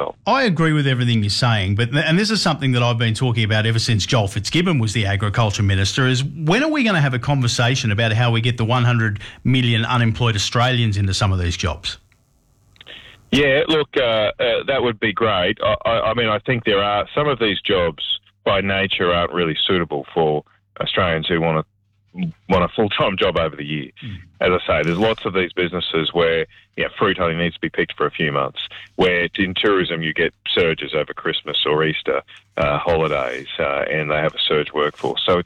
result. I agree with everything you're saying, and this is something that I've been talking about ever since Joel Fitzgibbon was the Agriculture Minister, is when are we going to have a conversation about how we get the 100 million unemployed Australians into some of these jobs? Yeah, look, that would be great. I mean, I think there are some of these jobs by nature aren't really suitable for Australians who want a full-time job over the year. As I say, there's lots of these businesses where fruit only needs to be picked for a few months, where in tourism you get surges over Christmas or Easter holidays, and they have a surge workforce. So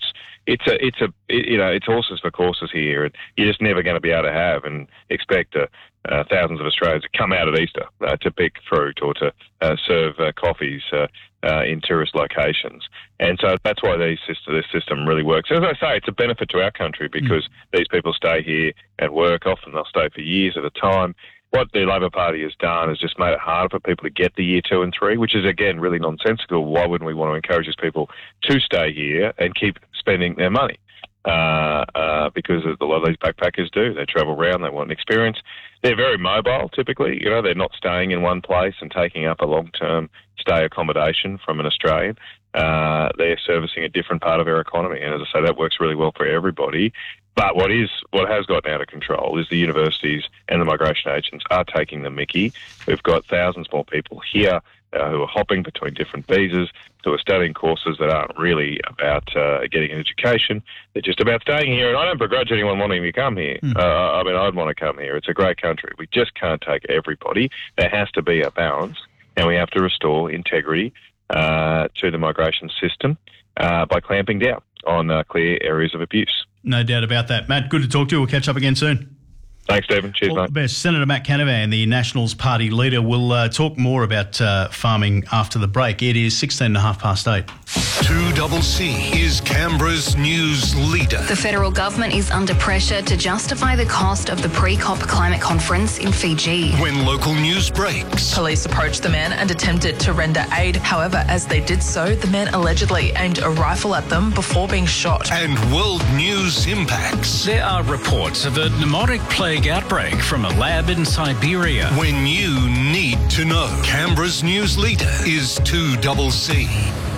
it's horses for courses here, and you're just never going to be able to have and expect thousands of Australians to come out at Easter to pick fruit or to serve coffees in tourist locations. And so that's why this system really works. As I say, it's a benefit to our country because these people stay here and work. Often they'll stay for years at a time. What the Labor Party has done is just made it harder for people to get the year 2 and 3, which is, again, really nonsensical. Why wouldn't we want to encourage these people to stay here and keep spending their money? Because a lot of these backpackers do. They travel around, they want an experience. They're very mobile, typically. They're not staying in one place and taking up a long-term stay accommodation from an Australian. They're servicing a different part of our economy. And as I say, that works really well for everybody. But what has gotten out of control is the universities and the migration agents are taking the mickey. We've got thousands more people here who are hopping between different visas, who are studying courses that aren't really about getting an education. They're just about staying here. And I don't begrudge anyone wanting to come here. I mean, I'd want to come here. It's a great country. We just can't take everybody. There has to be a balance, and we have to restore integrity to the migration system by clamping down on clear areas of abuse. No doubt about that. Matt, good to talk to you. We'll catch up again soon. Thanks, Stephen. Cheers, All mate. the best. Senator Matt Canavan, the Nationals Party leader, will talk more about farming after the break. It is 8:16. 2CC is Canberra's news leader. The federal government is under pressure to justify the cost of the pre-COP climate conference in Fiji. When local news breaks. Police approached the men and attempted to render aid. However, as they did so, the men allegedly aimed a rifle at them before being shot. And world news impacts. There are reports of a pneumotic plague outbreak from a lab in Siberia. When you need to know. Canberra's news leader is 2CC.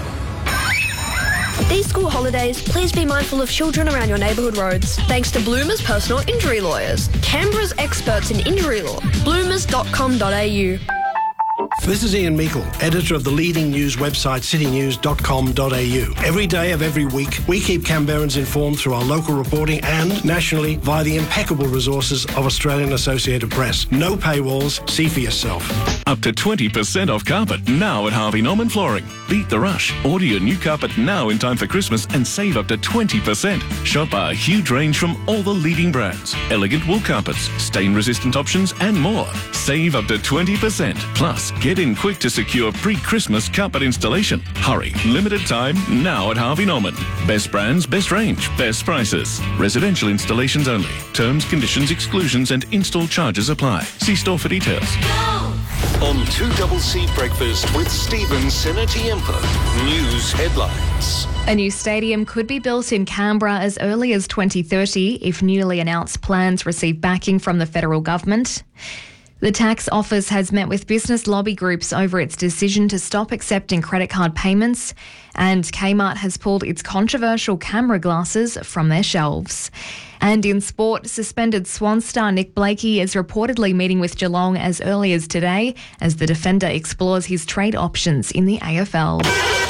These school holidays, please be mindful of children around your neighbourhood roads. Thanks to Bloomers Personal Injury Lawyers, Canberra's experts in injury law. bloomers.com.au. This is Ian Meikle, editor of the leading news website citynews.com.au. Every day of every week, we keep Canberrans informed through our local reporting and nationally via the impeccable resources of Australian Associated Press. No paywalls, see for yourself. Up to 20% off carpet now at Harvey Norman Flooring. Beat the rush. Order your new carpet now in time for Christmas and save up to 20%. Shop our huge range from all the leading brands. Elegant wool carpets, stain-resistant options and more. Save up to 20%. Plus, get in quick to secure pre-Christmas carpet installation. Hurry. Limited time now at Harvey Norman. Best brands, best range, best prices. Residential installations only. Terms, conditions, exclusions and install charges apply. See store for details. On 2CC Breakfast with Stephen Senatiempo. News headlines. A new stadium could be built in Canberra as early as 2030 if newly announced plans receive backing from the federal government. The tax office has met with business lobby groups over its decision to stop accepting credit card payments, and Kmart has pulled its controversial camera glasses from their shelves. And in sport, suspended Swan star Nick Blakey is reportedly meeting with Geelong as early as today as the defender explores his trade options in the AFL.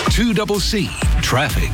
2CC Traffic.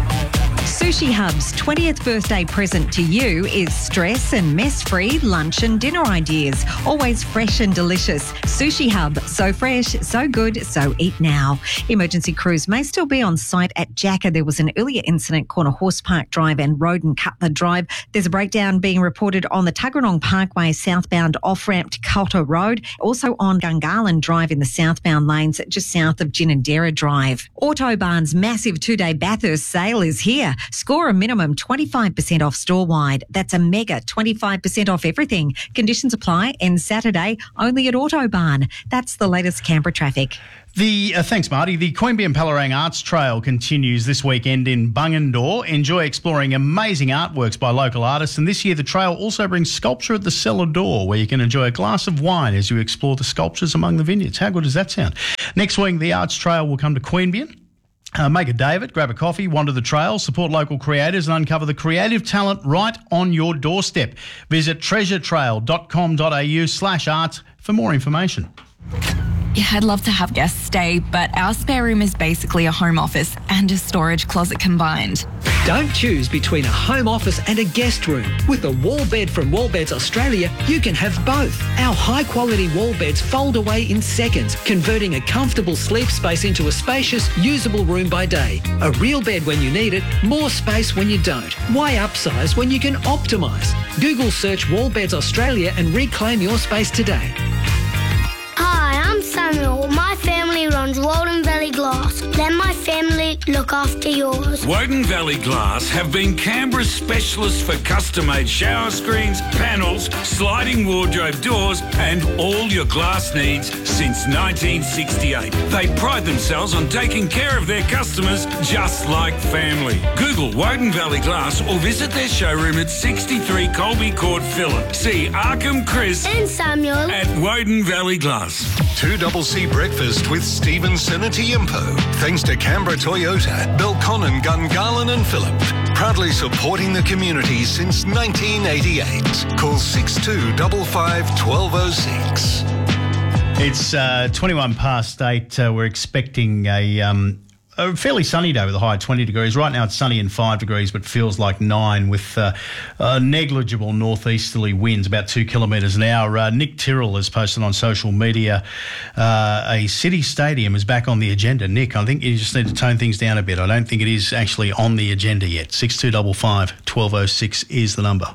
Sushi Hub's 20th birthday present to you is stress and mess-free lunch and dinner ideas. Always fresh and delicious. Sushi Hub, so fresh, so good, so eat now. Emergency crews may still be on site at Jacker. There was an earlier incident, corner Horse Park Drive and Road and Cutler Drive. There's a breakdown being reported on the Tuggeranong Parkway southbound off-ramp to Coulter Road. Also on Gungahlin Drive in the southbound lanes just south of Ginninderra Drive. Autobarn's massive 2-day Bathurst sale is here. Score a minimum 25% off store-wide. That's a mega 25% off everything. Conditions apply. Ends Saturday only at Autobarn. That's the latest Canberra traffic. Thanks, Marty. The Queanbeyan Palerang Arts Trail continues this weekend in Bungendore. Enjoy exploring amazing artworks by local artists. And this year, the trail also brings sculpture at the cellar door, where you can enjoy a glass of wine as you explore the sculptures among the vineyards. How good does that sound? Next week, the Arts Trail will come to Queanbeyan. Make a day of it, grab a coffee, wander the trail, support local creators and uncover the creative talent right on your doorstep. Visit treasuretrail.com.au/arts for more information. Yeah, I'd love to have guests stay, but our spare room is basically a home office and a storage closet combined. Don't choose between a home office and a guest room. With a wall bed from Wallbeds Australia, you can have both. Our high-quality wall beds fold away in seconds, converting a comfortable sleep space into a spacious, usable room by day. A real bed when you need it, more space when you don't. Why upsize when you can optimise? Google search Wallbeds Australia and reclaim your space today. Hi, I'm Samuel. My family runs Woden Valley Glass. Let my family look after yours. Woden Valley Glass have been Canberra's specialists for custom-made shower screens, panels, sliding wardrobe doors and all your glass needs since 1968. They pride themselves on taking care of their customers just like family. Google Woden Valley Glass or visit their showroom at 63 Colby Court, Phillip. See Arkham, Chris and Samuel at Woden Valley Glass. 2CC Breakfast with Stevenson and Tiempo. Thanks to Canberra Toyota, Belconnen, Gungahlin and Phillip. Proudly supporting the community since 1988. Call 6255 1206. It's 21 past 8. We're expecting a fairly sunny day with a high of 20 degrees. Right now it's sunny and 5 degrees, but feels like 9 with negligible northeasterly winds, about 2 kilometres an hour. Nick Tyrrell has posted on social media a city stadium is back on the agenda. Nick, I think you just need to tone things down a bit. I don't think it is actually on the agenda yet. 6255 1206 is the number.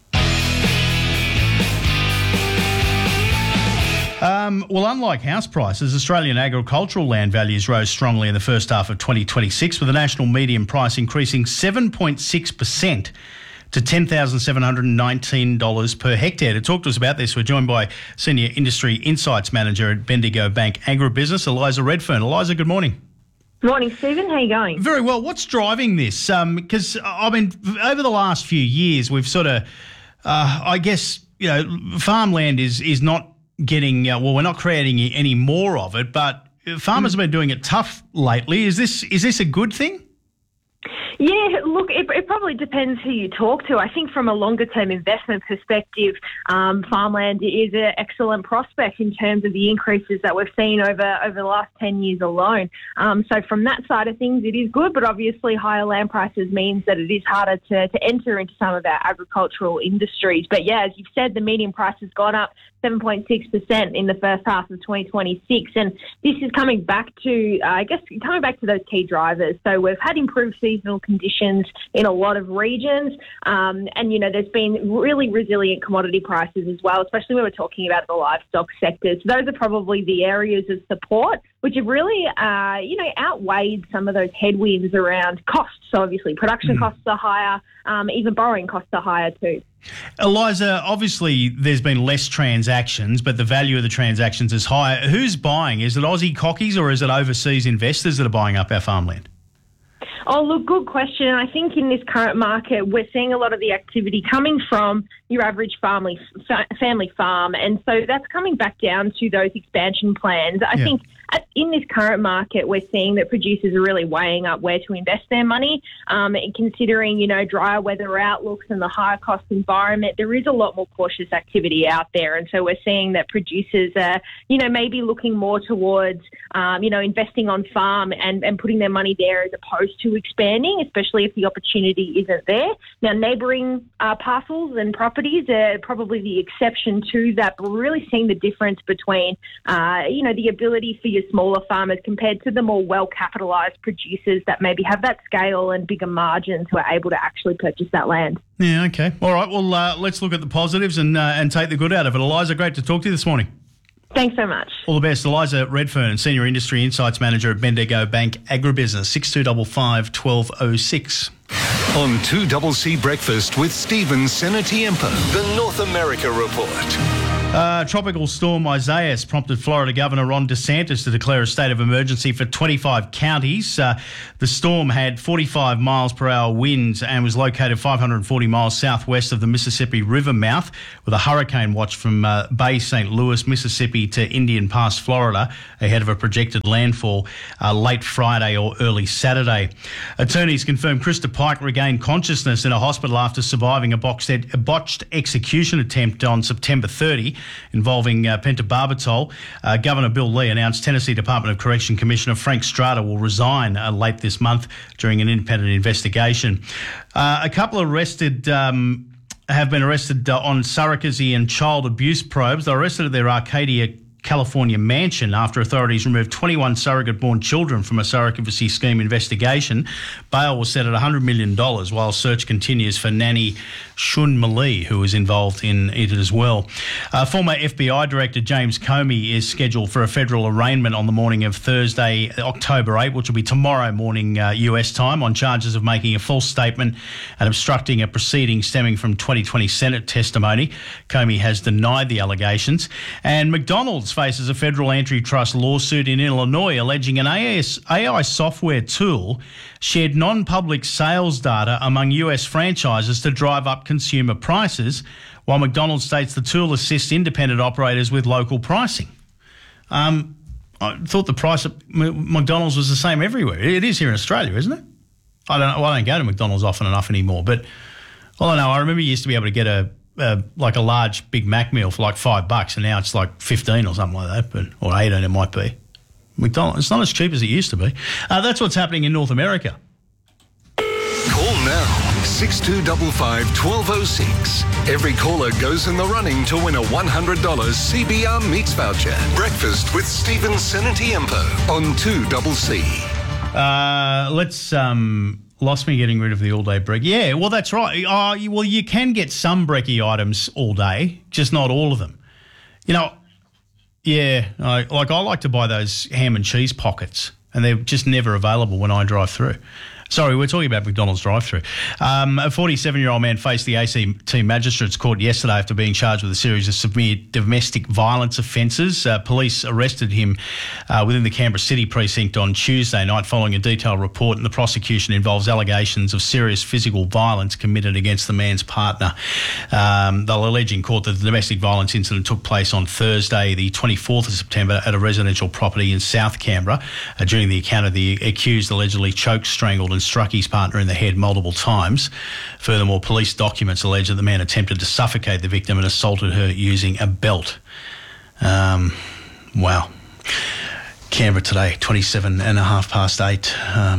Well, unlike house prices, Australian agricultural land values rose strongly in the first half of 2026, with the national median price increasing 7.6% to $10,719 per hectare. To talk to us about this, we're joined by Senior Industry Insights Manager at Bendigo Bank Agribusiness, Eliza Redfern. Eliza, good morning. Morning, Stephen. How are you going? Very well. What's driving this? Because, I mean, over the last few years, we've sort of, I guess, farmland is not getting, we're not creating any more of it, but farmers have been doing it tough lately. Is this a good thing? Yeah, look, it probably depends who you talk to. I think from a longer-term investment perspective, farmland is an excellent prospect in terms of the increases that we've seen over the last 10 years alone. So from that side of things, it is good, but obviously higher land prices means that it is harder to enter into some of our agricultural industries. But yeah, as you've said, the median price has gone up 7.6% in the first half of 2026. And this is coming back to, coming back to those key drivers. So we've had improved seasonal conditions in a lot of regions. And, there's been really resilient commodity prices as well, especially when we're talking about the livestock sector. So those are probably the areas of support which have really, outweighed some of those headwinds around costs. So obviously production costs are higher, even borrowing costs are higher too. Eliza, obviously there's been less transactions, but the value of the transactions is higher. Who's buying? Is it Aussie cockies or is it overseas investors that are buying up our farmland? Oh, look, good question. I think in this current market, we're seeing a lot of the activity coming from your average family farm. And so that's coming back down to those expansion plans. I think in this current market, we're seeing that producers are really weighing up where to invest their money. And considering, drier weather outlooks and the higher cost environment, there is a lot more cautious activity out there. And so we're seeing that producers are, maybe looking more towards, investing on farm and putting their money there as opposed to expanding, especially if the opportunity isn't there. Now, neighbouring parcels and properties are probably the exception to that, but we're really seeing the difference between, the ability for your smaller farmers compared to the more well-capitalised producers that maybe have that scale and bigger margins who are able to actually purchase that land. Yeah, okay. All right, well, let's look at the positives and take the good out of it. Eliza, great to talk to you this morning. Thanks so much. All the best. Eliza Redfern, Senior Industry Insights Manager at Bendigo Bank Agribusiness, 6255 1206. On 2CC Breakfast with Stephen Senatiempo, the North America Report. Tropical storm Isaias prompted Florida Governor Ron DeSantis to declare a state of emergency for 25 counties. The storm had 45 miles per hour winds and was located 540 miles southwest of the Mississippi River mouth, with a hurricane watch from Bay St. Louis, Mississippi to Indian Pass, Florida, ahead of a projected landfall late Friday or early Saturday. Attorneys confirmed Krista Pike regained consciousness in a hospital after surviving a botched execution attempt on September 30. Involving pentobarbital. Governor Bill Lee announced Tennessee Department of Correction Commissioner Frank Strata will resign late this month during an independent investigation. A couple have been arrested on surrogacy and child abuse probes. They were arrested at their Arcadia, California mansion after authorities removed 21 surrogate-born children from a surrogacy scheme investigation. Bail was set at $100 million while search continues for nanny Shun Mali, who was involved in it as well. Former FBI Director James Comey is scheduled for a federal arraignment on the morning of Thursday, October 8, which will be tomorrow morning US time, on charges of making a false statement and obstructing a proceeding stemming from 2020 Senate testimony. Comey has denied the allegations. And McDonald's faces a federal antitrust lawsuit in Illinois alleging an AI software tool shared non-public sales data among US franchises to drive up consumer prices, while McDonald's states the tool assists independent operators with local pricing. I thought the price at McDonald's was the same everywhere. It is here in Australia, isn't it? I don't go to McDonald's often enough anymore, but all I know, I remember you used to be able to get a large Big Mac meal for like $5, and now it's like 15 or something like that, or 18 it might be. McDonald's, it's not as cheap as it used to be. That's what's happening in North America. Call now, 6255 1206. Every caller goes in the running to win a $100 CBR Meats voucher. Breakfast with Stephen Senatiempo on 2CC. Lost me getting rid of the all-day brekkie. Yeah, well, that's right. Well, you can get some brekkie items all day, just not all of them. You know, yeah, I like to buy those ham and cheese pockets, and they're just never available when I drive through. Sorry, we're talking about McDonald's drive-through. A 47-year-old man faced the ACT Magistrates Court yesterday after being charged with a series of severe domestic violence offences. Police arrested him within the Canberra City precinct on Tuesday night following a detailed report, and the prosecution involves allegations of serious physical violence committed against the man's partner. They'll allege in court that the domestic violence incident took place on Thursday, the 24th of September, at a residential property in South Canberra. During the encounter, the accused allegedly choked, strangled and struck his partner in the head multiple times. Furthermore, police documents allege that the man attempted to suffocate the victim and assaulted her using a belt. Wow. Canberra today, 27 and a half past 8.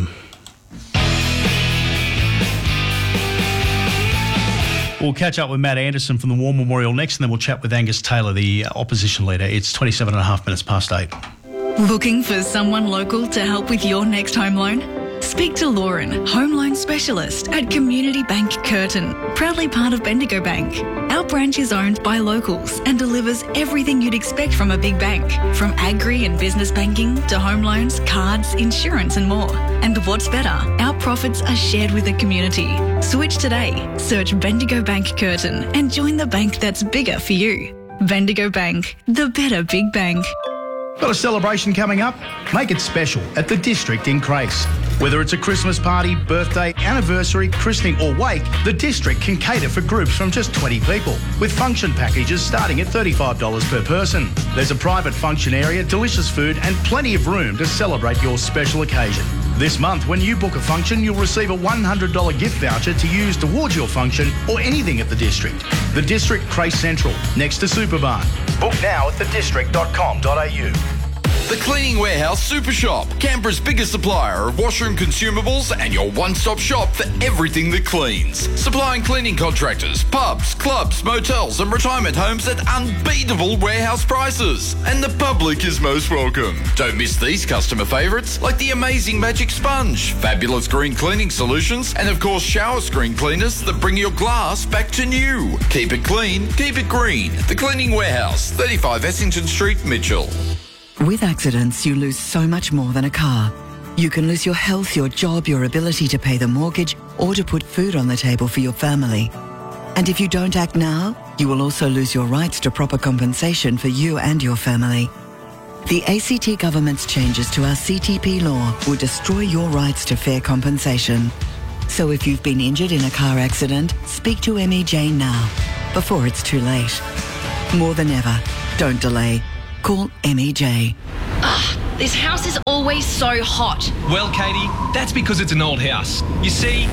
We'll catch up with Matt Anderson from the War Memorial next, and then we'll chat with Angus Taylor, the opposition leader. It's 27 and a half minutes past 8. Looking for someone local to help with your next home loan? Speak to Lauren, home loan specialist at Community Bank Curtin, proudly part of Bendigo Bank. Our branch is owned by locals and delivers everything you'd expect from a big bank, from agri and business banking to home loans, cards, insurance and more. And what's better, our profits are shared with the community. Switch today, search Bendigo Bank Curtin and join the bank that's bigger for you. Bendigo Bank, the better big bank. Got a celebration coming up? Make it special at the District in Crace. Whether it's a Christmas party, birthday, anniversary, christening or wake, the District can cater for groups from just 20 people, with function packages starting at $35 per person. There's a private function area, delicious food and plenty of room to celebrate your special occasion. This month, when you book a function, you'll receive a $100 gift voucher to use towards your function or anything at the District. The District Crace Central, next to Superbarn. Book now at thedistrict.com.au. The Cleaning Warehouse Super Shop, Canberra's biggest supplier of washroom consumables and your one-stop shop for everything that cleans. Supplying cleaning contractors, pubs, clubs, motels and retirement homes at unbeatable warehouse prices. And the public is most welcome. Don't miss these customer favourites like the amazing Magic Sponge, fabulous green cleaning solutions and of course shower screen cleaners that bring your glass back to new. Keep it clean, keep it green. The Cleaning Warehouse, 35 Essington Street, Mitchell. With accidents, you lose so much more than a car. You can lose your health, your job, your ability to pay the mortgage, or to put food on the table for your family. And if you don't act now, you will also lose your rights to proper compensation for you and your family. The ACT government's changes to our CTP law will destroy your rights to fair compensation. So if you've been injured in a car accident, speak to MEJ now, before it's too late. More than ever, don't delay. Call MEJ. This house is always so hot. Well, Katie, that's because it's an old house. You see...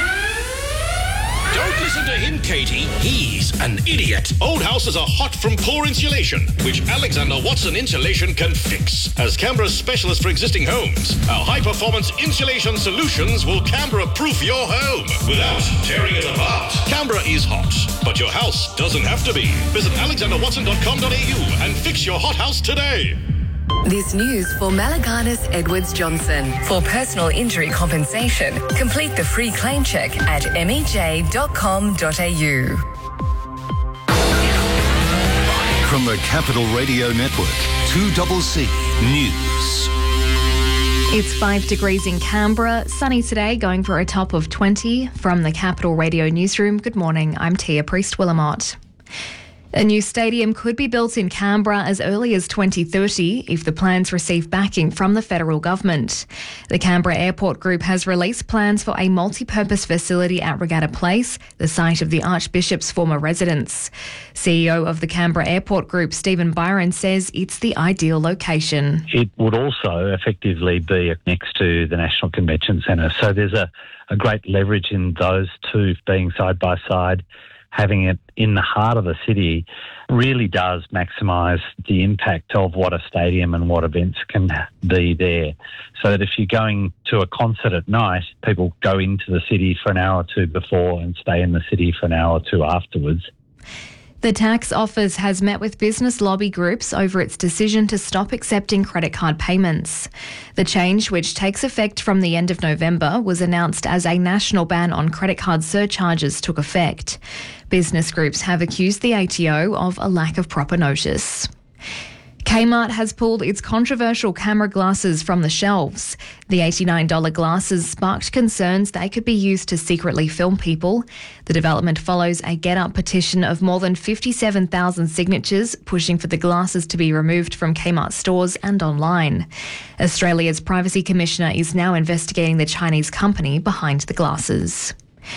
Don't listen to him, Katie. He's an idiot. Old houses are hot from poor insulation, which Alexander Watson Insulation can fix. As Canberra's specialist for existing homes, our high-performance insulation solutions will Canberra-proof your home without tearing it apart. Canberra is hot, but your house doesn't have to be. Visit alexanderwatson.com.au and fix your hot house today. This news for Malaganas Edwards Johnson. For personal injury compensation, complete the free claim check at mej.com.au. From the Capital Radio Network, 2CC News. It's 5 degrees in Canberra. Sunny today, going for a top of 20. From the Capital Radio Newsroom, good morning. I'm Tia Priest-Willamott. A new stadium could be built in Canberra as early as 2030 if the plans receive backing from the federal government. The Canberra Airport Group has released plans for a multi-purpose facility at Regatta Place, the site of the Archbishop's former residence. CEO of the Canberra Airport Group, Stephen Byron, says it's the ideal location. It would also effectively be next to the National Convention Centre. So there's a great leverage in those two being side by side. Having it in the heart of the city really does maximise the impact of what a stadium and what events can be there. So that if you're going to a concert at night, people go into the city for an hour or two before and stay in the city for an hour or two afterwards. The tax office has met with business lobby groups over its decision to stop accepting credit card payments. The change, which takes effect from the end of November, was announced as a national ban on credit card surcharges took effect. Business groups have accused the ATO of a lack of proper notice. Kmart has pulled its controversial camera glasses from the shelves. The $89 glasses sparked concerns they could be used to secretly film people. The development follows a Get Up petition of more than 57,000 signatures pushing for the glasses to be removed from Kmart stores and online. Australia's Privacy Commissioner is now investigating the Chinese company behind the glasses.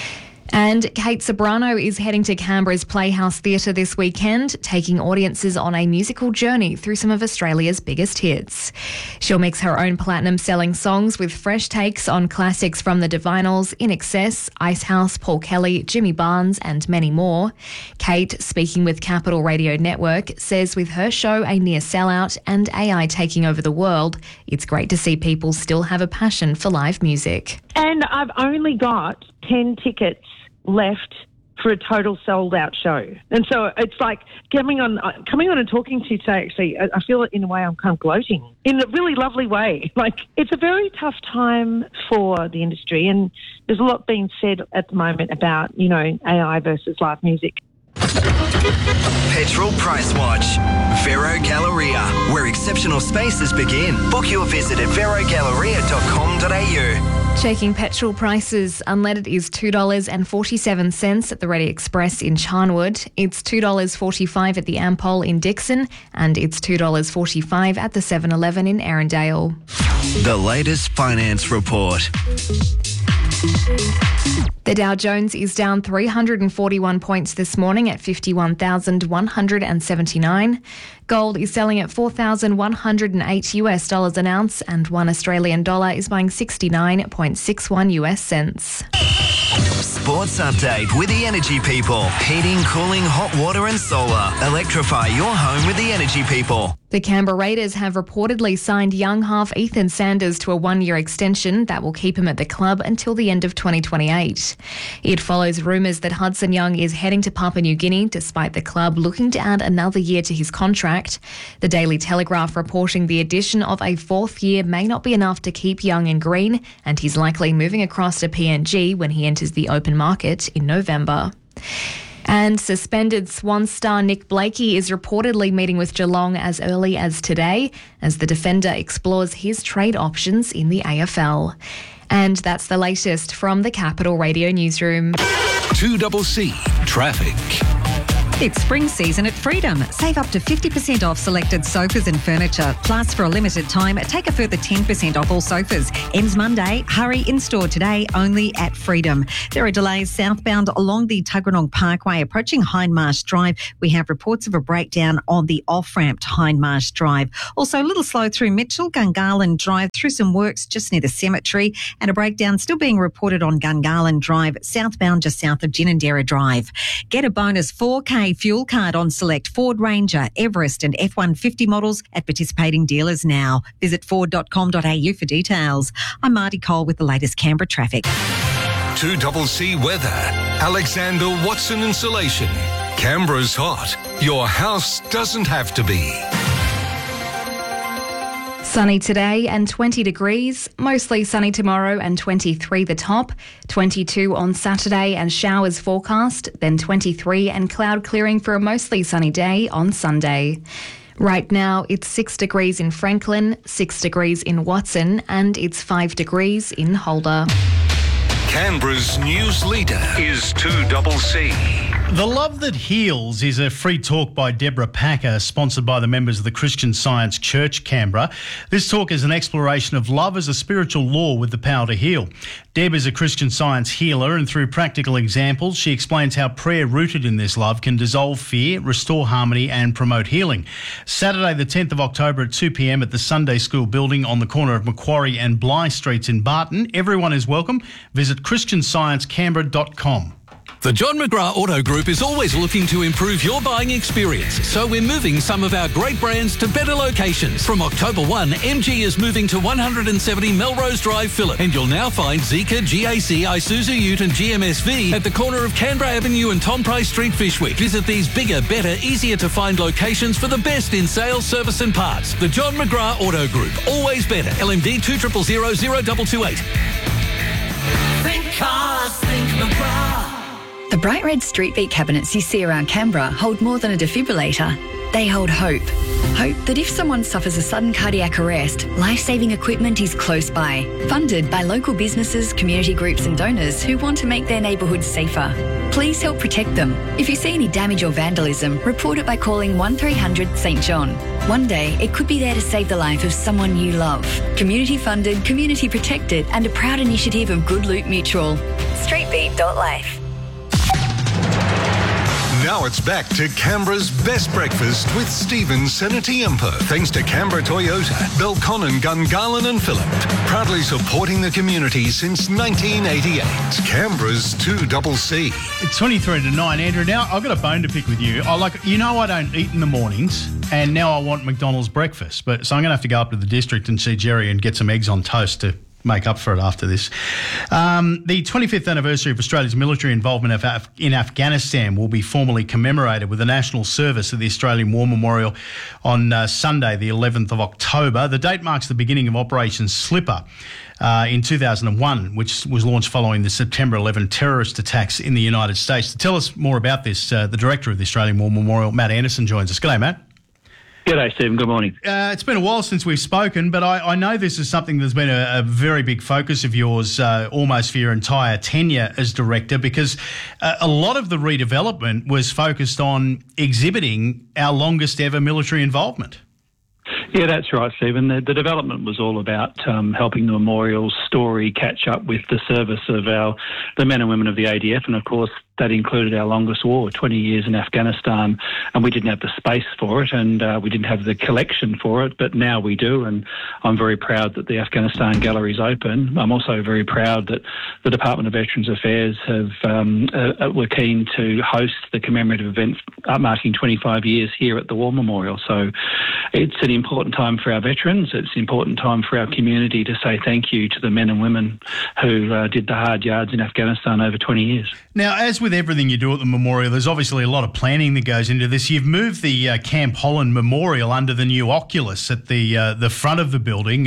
And Kate Ceberano is heading to Canberra's Playhouse Theatre this weekend, taking audiences on a musical journey through some of Australia's biggest hits. She'll mix her own platinum-selling songs with fresh takes on classics from the Divinyls, In Excess, Icehouse, Paul Kelly, Jimmy Barnes and many more. Kate, speaking with Capital Radio Network, says with her show a near sellout and AI taking over the world, it's great to see people still have a passion for live music. And I've only got 10 tickets left for a total sold-out show. And so it's like coming on and talking to you today, actually, I feel it in a way I'm kind of gloating in a really lovely way. Like, it's a very tough time for the industry, and there's a lot being said at the moment about, AI versus live music. Petrol Price Watch. Vero Galleria, where exceptional spaces begin. Book your visit at verogalleria.com.au. Checking petrol prices, unleaded is $2.47 at the Ready Express in Charnwood. It's $2.45 at the Ampol in Dixon, and it's $2.45 at the 7-Eleven in Erindale. The latest finance report. The Dow Jones is down 341 points this morning at 51,179. Gold is selling at $4,108 an ounce, and $1 Australian dollar is buying 69.61 US cents. Sports update with the Energy People. Heating, cooling, hot water and solar. Electrify your home with the Energy People. The Canberra Raiders have reportedly signed young half Ethan Sanders to a 1-year extension that will keep him at the club until the end of 2028. It follows rumours that Hudson Young is heading to Papua New Guinea despite the club looking to add another year to his contract. The Daily Telegraph reporting the addition of a 4th year may not be enough to keep Young in green, and he's likely moving across to PNG when he enters the open market in November. And suspended Swan star Nick Blakey is reportedly meeting with Geelong as early as today as the defender explores his trade options in the AFL. And that's the latest from the Capital Radio Newsroom. 2CC Traffic. It's spring season at Freedom. Save up to 50% off selected sofas and furniture. Plus, for a limited time, take a further 10% off all sofas. Ends Monday. Hurry in-store today only at Freedom. There are delays southbound along the Tuggeranong Parkway approaching Hindmarsh Drive. We have reports of a breakdown on the off-ramp to Hindmarsh Drive. Also, a little slow through Mitchell, Gungahlin Drive, through some works just near the cemetery, and a breakdown still being reported on Gungahlin Drive, southbound just south of Ginninderra Drive. Get a bonus 4K fuel card on select Ford Ranger, Everest and F-150 models at participating dealers now. Visit ford.com.au for details. I'm Marty Cole with the latest Canberra traffic. 2CC Weather. Alexander Watson Insulation. Canberra's hot. Your house doesn't have to be. Sunny today and 20 degrees, mostly sunny tomorrow and 23 the top, 22 on Saturday and showers forecast, then 23 and cloud clearing for a mostly sunny day on Sunday. Right now it's 6 degrees in Franklin, 6 degrees in Watson and it's 5 degrees in Holder. Canberra's news leader is 2CC. The Love That Heals is a free talk by Deborah Packer, sponsored by the members of the Christian Science Church, Canberra. This talk is an exploration of love as a spiritual law with the power to heal. Deb is a Christian Science healer, and through practical examples, she explains how prayer rooted in this love can dissolve fear, restore harmony and promote healing. Saturday the 10th of October at 2 p.m. at the Sunday School building on the corner of Macquarie and Bligh Streets in Barton. Everyone is welcome. Visit christiansciencecanberra.com. The John McGrath Auto Group is always looking to improve your buying experience, so we're moving some of our great brands to better locations. From October 1, MG is moving to 170 Melrose Drive, Phillip, and you'll now find Zeekr, GAC, Isuzu Ute and GMSV at the corner of Canberra Avenue and Tom Price Street, Fyshwick. Visit these bigger, better, easier to find locations for the best in sales, service and parts. The John McGrath Auto Group, always better. LMD 2000 0228. Think cars, think McGrath. The bright red street beat cabinets you see around Canberra hold more than a defibrillator. They hold hope. Hope that if someone suffers a sudden cardiac arrest, life-saving equipment is close by. Funded by local businesses, community groups and donors who want to make their neighbourhoods safer. Please help protect them. If you see any damage or vandalism, report it by calling 1300 St John. One day, it could be there to save the life of someone you love. Community funded, community protected and a proud initiative of Good Loot Mutual. Streetbeat.life. Now it's back to Canberra's best breakfast with Stephen Senatiempo. Thanks to Canberra Toyota, Belconnen, Gungahlin and Phillip. Proudly supporting the community since 1988. Canberra's 2CC. It's 23 to 9, Andrew. Now, I've got a bone to pick with you. I don't eat in the mornings, and now I want McDonald's breakfast. So I'm going to have to go up to the district and see Jerry and get some eggs on toast to make up for it after this. The 25th anniversary of Australia's military involvement in Afghanistan will be formally commemorated with a national service at the Australian War Memorial on Sunday, the 11th of October. The date marks the beginning of Operation Slipper in 2001, which was launched following the September 11 terrorist attacks in the United States. To tell us more about this, the director of the Australian War Memorial, Matt Anderson, joins us. G'day, Matt. G'day, Stephen. Good morning. It's been a while since we've spoken, but I know this is something that's been a very big focus of yours almost for your entire tenure as director, because a lot of the redevelopment was focused on exhibiting our longest ever military involvement. Yeah, that's right, Stephen. The development was all about helping the memorial story catch up with the service of the men and women of the ADF, and of course that included our longest war, 20 years in Afghanistan, and we didn't have the space for it, and we didn't have the collection for it, but now we do, and I'm very proud that the Afghanistan Gallery is open. I'm also very proud that the Department of Veterans Affairs were keen to host the commemorative event marking 25 years here at the War Memorial. So it's an important time for our veterans. It's an important time for our community to say thank you to the men and women who did the hard yards in Afghanistan over 20 years. Now, as with everything you do at the memorial, there's obviously a lot of planning that goes into this. You've moved the Camp Holland Memorial under the new Oculus at the front of the building.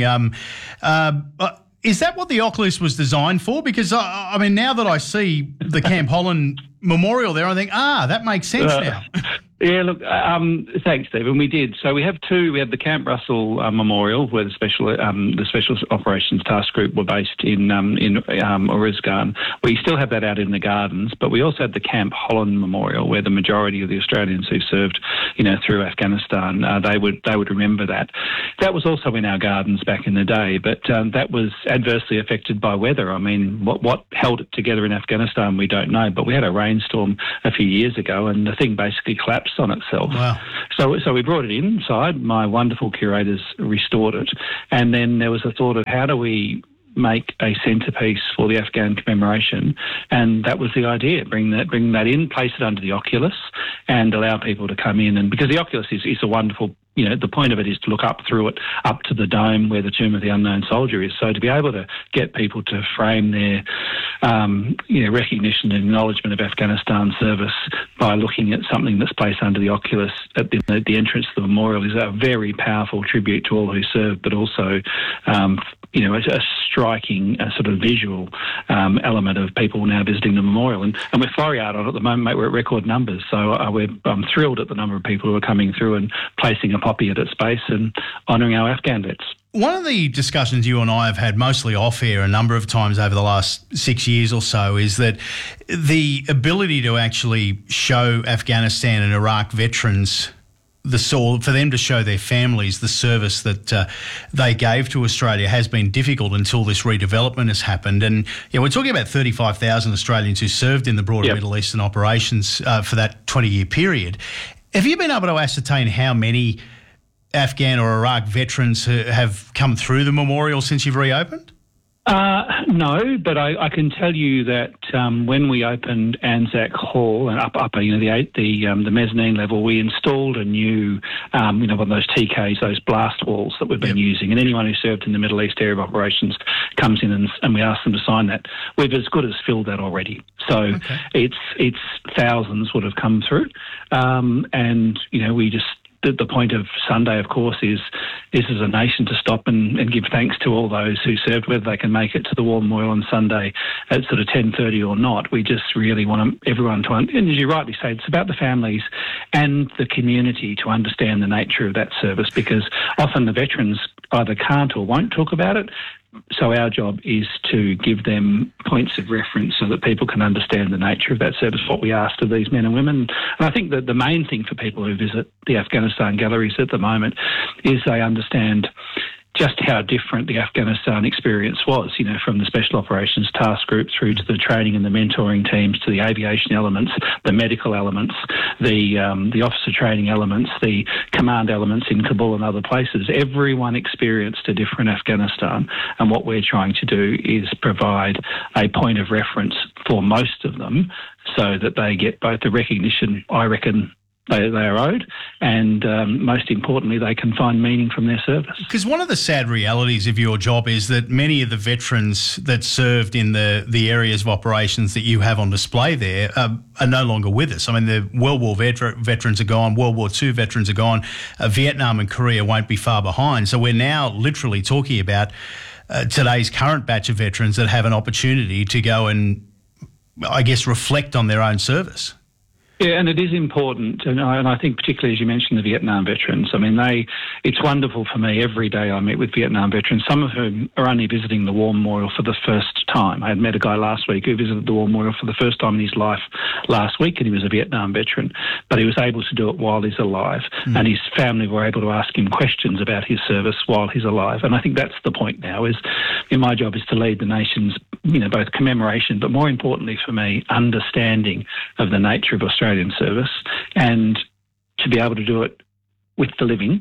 Is that what the Oculus was designed for? Because, I mean, now that I see the Camp Holland memorial there, I think, that makes sense now. Yeah, look, thanks, Stephen. We did. So we have two. We have the Camp Russell Memorial, where the Special Operations Task Group were based in Oruzgan. We still have that out in the gardens, but we also have the Camp Holland Memorial, where the majority of the Australians who served, through Afghanistan, they would remember that. That was also in our gardens back in the day, but that was adversely affected by weather. I mean, what held it together in Afghanistan, we don't know, but we had a rainstorm a few years ago, and the thing basically collapsed on itself. Wow. So we brought it inside. My wonderful curators restored it. And then there was a thought of how do we make a centrepiece for the Afghan commemoration, and that was the idea. Bring that in, place it under the oculus, and allow people to come in. And because the oculus is a wonderful, the point of it is to look up through it, up to the dome where the Tomb of the Unknown Soldier is. So to be able to get people to frame their, recognition and acknowledgement of Afghanistan service by looking at something that's placed under the oculus at the entrance to the memorial is a very powerful tribute to all who served, but also a striking sort of visual element of people now visiting the memorial. And we're flurry out on it at the moment, mate. We're at record numbers. So I'm thrilled at the number of people who are coming through and placing a poppy at its base and honouring our Afghan vets. One of the discussions you and I have had mostly off air a number of times over the last 6 years or so is that the ability to actually show Afghanistan and Iraq veterans for them to show their families the service that they gave to Australia has been difficult until this redevelopment has happened. And we're talking about 35,000 Australians who served in the broader Middle Eastern operations for that 20-year period. Have you been able to ascertain how many Afghan or Iraq veterans have come through the memorial since you've reopened? No, but I can tell you that when we opened Anzac Hall and up the mezzanine level, we installed a new one of those TKs, those blast walls that we've been using, and anyone who served in the Middle East area of operations comes in and we ask them to sign that. We've as good as filled that already, so it's thousands would have come through, and we just. The point of Sunday, of course, is as a nation to stop and give thanks to all those who served, whether they can make it to the War Memorial on Sunday at sort of 10:30 or not. We just really want everyone to, and as you rightly say, it's about the families and the community to understand the nature of that service, because often the veterans either can't or won't talk about it. So our job is to give them points of reference so that people can understand the nature of that service, what we asked of these men and women. And I think that the main thing for people who visit the Afghanistan galleries at the moment is they understand just how different the Afghanistan experience was, from the Special Operations Task Group through to the training and the mentoring teams, to the aviation elements, the medical elements, the officer training elements, the command elements in Kabul and other places. Everyone experienced a different Afghanistan, and what we're trying to do is provide a point of reference for most of them so that they get both the recognition, I reckon, they are owed, and most importantly, they can find meaning from their service. Because one of the sad realities of your job is that many of the veterans that served in the areas of operations that you have on display there are no longer with us. I mean, the World War veterans are gone, World War II veterans are gone, Vietnam and Korea won't be far behind. So we're now literally talking about today's current batch of veterans that have an opportunity to go and, I guess, reflect on their own service. Yeah, and it is important, and I think particularly as you mentioned the Vietnam veterans, I mean, it's wonderful for me every day I meet with Vietnam veterans, some of whom are only visiting the War Memorial for the first time. I had met a guy last week who visited the War Memorial for the first time in his life last week, and he was a Vietnam veteran, but he was able to do it while he's alive, and his family were able to ask him questions about his service while he's alive. And I think that's the point now, is my job is to lead the nation's, both commemoration, but more importantly for me, understanding of the nature of Australian service, and to be able to do it with the living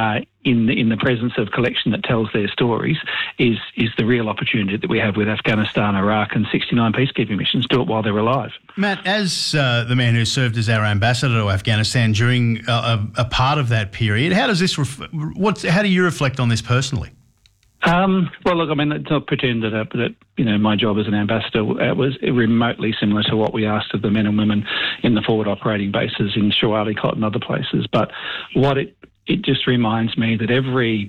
in the presence of a collection that tells their stories is the real opportunity that we have with Afghanistan, Iraq and 69 peacekeeping missions. Do it while they're alive. Matt, as the man who served as our ambassador to Afghanistan during a part of that period, how does this how do you reflect on this personally? Well, look, I mean, let's not pretend that my job as an ambassador was remotely similar to what we asked of the men and women in the forward operating bases in Shawalikot and other places. But what it just reminds me that every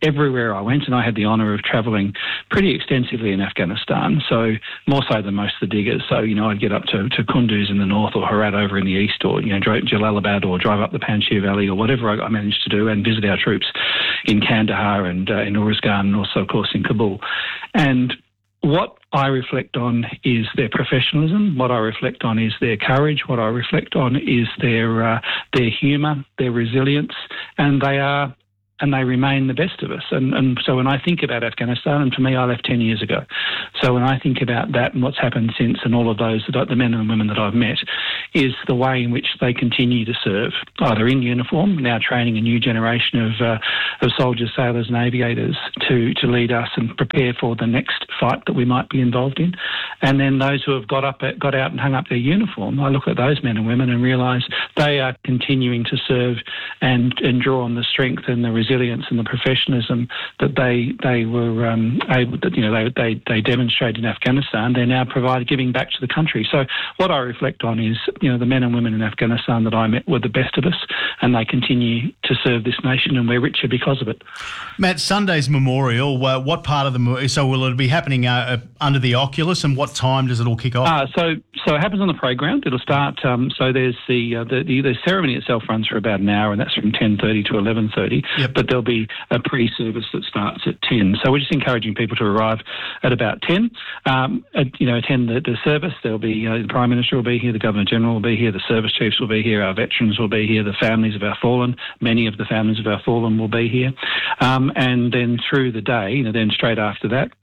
everywhere I went, and I had the honour of travelling pretty extensively in Afghanistan, so more so than most of the diggers. So, I'd get up to Kunduz in the north or Herat over in the east, or, Jalalabad, or drive up the Panjshir Valley, or whatever I managed to do, and visit our troops in Kandahar and in Uruzgan, and also, of course, in Kabul. And what I reflect on is their professionalism. What I reflect on is their courage. What I reflect on is their humour, their resilience, and they remain the best of us. And so when I think about Afghanistan, and for me, I left 10 years ago. So when I think about that and what's happened since, and all of those, the men and women that I've met, is the way in which they continue to serve, either in uniform, now training a new generation of soldiers, sailors and aviators to lead us and prepare for the next fight that we might be involved in. And then those who have got out and hung up their uniform, I look at those men and women and realise they are continuing to serve and draw on the strength and the resilience and the professionalism that they were able to, they demonstrated in Afghanistan. They're now giving back to the country. So what I reflect on is, the men and women in Afghanistan that I met were the best of us, and they continue to serve this nation, and we're richer because of it. Matt, Sunday's memorial, what part of so will it be happening under the Oculus, and what time does it all kick off? So it happens on the parade. It'll start, so there's the ceremony itself runs for about an hour, and that's from 10:30 to 11:30, but there'll be a pre-service that starts at 10. So we're just encouraging people to arrive at about 10, attend the service. There'll be, the Prime Minister will be here, the Governor-General will be here, the service chiefs will be here, our veterans will be here, the families of our fallen, many of the families of our fallen will be here. And then through the day, then straight after that,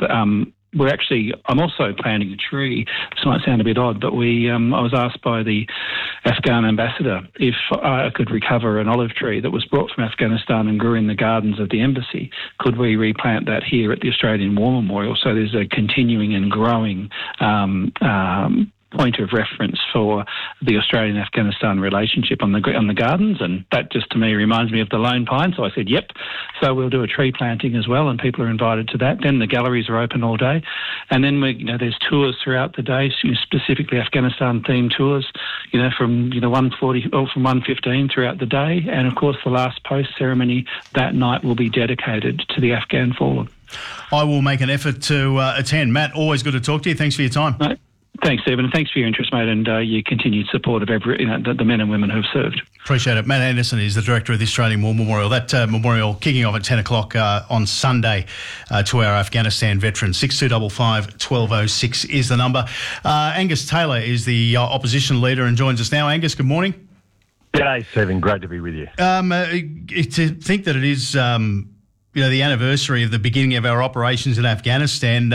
I'm also planting a tree. This might sound a bit odd, but I was asked by the Afghan ambassador if I could recover an olive tree that was brought from Afghanistan and grew in the gardens of the embassy. Could we replant that here at the Australian War Memorial? So there's a continuing and growing point of reference for the Australian-Afghanistan relationship on the gardens, and that just to me reminds me of the Lone Pine. So I said, yep. So we'll do a tree planting as well, and people are invited to that. Then the galleries are open all day, and then there's tours throughout the day, specifically Afghanistan-themed tours, from 1:40 or from 1:15 throughout the day, and of course the last post ceremony that night will be dedicated to the Afghan fallen. I will make an effort to attend. Matt, always good to talk to you. Thanks for your time. No. Thanks, Stephen, and thanks for your interest, mate, and your continued support of the men and women who've served. Appreciate it. Matt Anderson is the Director of the Australian War Memorial. That memorial kicking off at 10 o'clock on Sunday to our Afghanistan veterans. 6255 1206 is the number. Angus Taylor is the opposition leader and joins us now. Angus, good morning. G'day, Stephen. Great to be with you. To think that it is... the anniversary of the beginning of our operations in Afghanistan,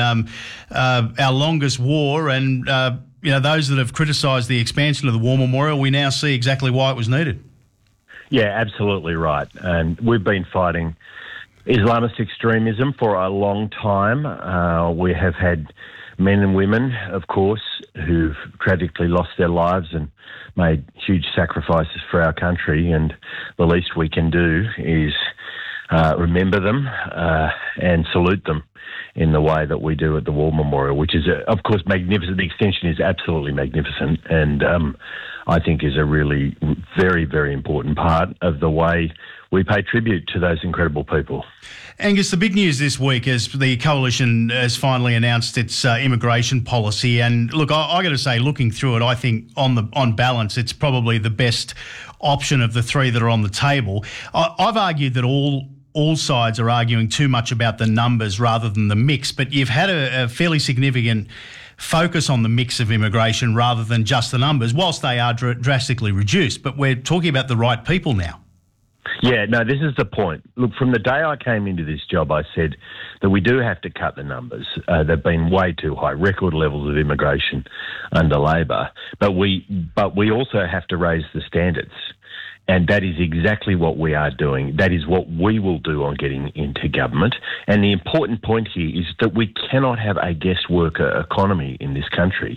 our longest war, and, those that have criticised the expansion of the War Memorial, we now see exactly why it was needed. Yeah, absolutely right. And we've been fighting Islamist extremism for a long time. We have had men and women, of course, who've tragically lost their lives and made huge sacrifices for our country, and the least we can do is remember them and salute them in the way that we do at the War Memorial, which is, of course, magnificent. The extension is absolutely magnificent, and I think is a really very, very important part of the way we pay tribute to those incredible people. Angus, the big news this week is the Coalition has finally announced its immigration policy. And look, I got to say, looking through it, I think on balance, it's probably the best option of the three that are on the table. I've argued that all sides are arguing too much about the numbers rather than the mix, but you've had a fairly significant focus on the mix of immigration rather than just the numbers, whilst they are drastically reduced. But we're talking about the right people now. Yeah, no, this is the point. Look, from the day I came into this job, I said that we do have to cut the numbers. They've been way too high, record levels of immigration under Labor. But we also have to raise the standards. And that is exactly what we are doing. That is what we will do on getting into government. And the important point here is that we cannot have a guest worker economy in this country.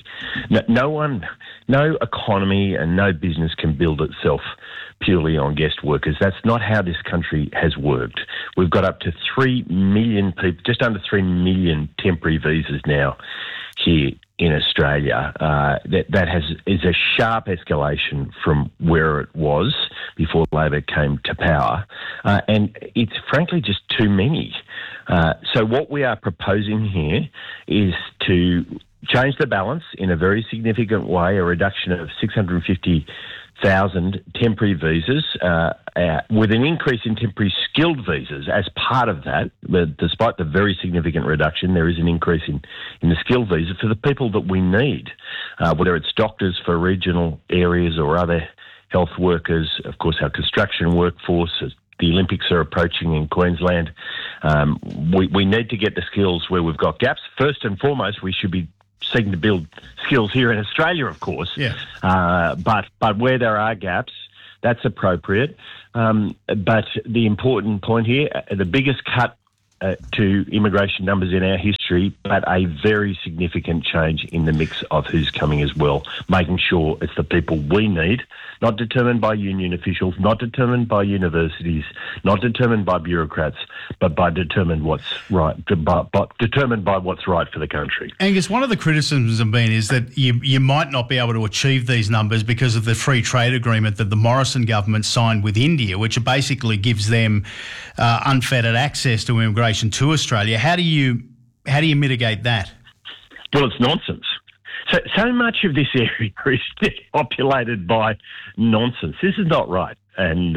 No economy and no business can build itself purely on guest workers. That's not how this country has worked. We've got up to 3 million people, just under 3 million temporary visas now here in Australia is a sharp escalation from where it was before Labor came to power, and it's frankly just too many. So what we are proposing here is to change the balance in a very significant way, a reduction of 650,000 temporary visas, with an increase in temporary skilled visas as part of that. But despite the very significant reduction, there is an increase in the skilled visa for the people that we need, whether it's doctors for regional areas or other health workers, of course, our construction workforce. The Olympics are approaching in Queensland. We need to get the skills where we've got gaps. First and foremost, we should be seeking to build skills here in Australia, of course. Yeah. But where there are gaps, that's appropriate. But the important point here, the biggest cut to immigration numbers in our history, but a very significant change in the mix of who's coming as well, making sure it's the people we need, not determined by union officials, not determined by universities, not determined by bureaucrats, but determined by what's right for the country. Angus, one of the criticisms have been is that you might not be able to achieve these numbers because of the free trade agreement that the Morrison government signed with India, which basically gives them unfettered access to immigration to Australia. How do you mitigate that? Well, it's nonsense. So much of this area is populated by nonsense. This is not right. And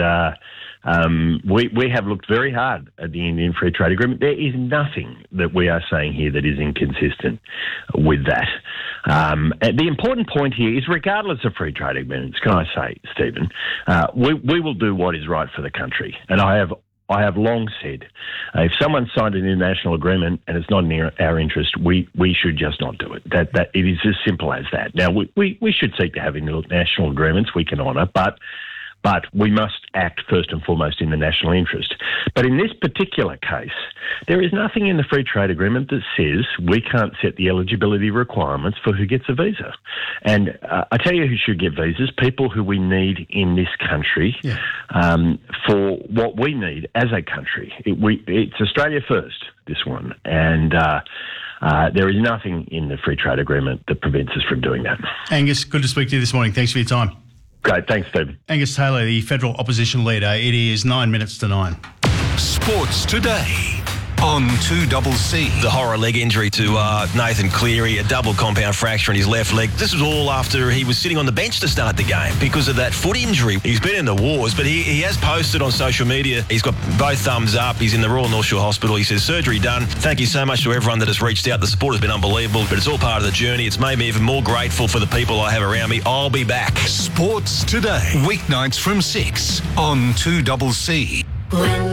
we have looked very hard at the Indian Free Trade Agreement. There is nothing that we are saying here that is inconsistent with that. And the important point here is, regardless of free trade agreements, can I say, Stephen, we will do what is right for the country. And I have long said, if someone signed an international agreement and it's not in our interest, we should just not do it. That it is as simple as that. Now, we should seek to have international agreements we can honour, but we must act first and foremost in the national interest. But in this particular case, there is nothing in the free trade agreement that says we can't set the eligibility requirements for who gets a visa. And I tell you who should get visas: people who we need in this country for what we need as a country. It's Australia first, this one. And there is nothing in the free trade agreement that prevents us from doing that. Angus, good to speak to you this morning. Thanks for your time. Great, thanks, Stephen. Angus Taylor, the federal opposition leader. It is 9 minutes to 9. Sports Today on 2CC. The horror leg injury to Nathan Cleary, a double compound fracture in his left leg. This was all after he was sitting on the bench to start the game because of that foot injury. He's been in the wars, but he has posted on social media. He's got both thumbs up. He's in the Royal North Shore Hospital. He says, surgery done. Thank you so much to everyone that has reached out. The support has been unbelievable, but it's all part of the journey. It's made me even more grateful for the people I have around me. I'll be back. Sports Today, weeknights from 6 on 2CC.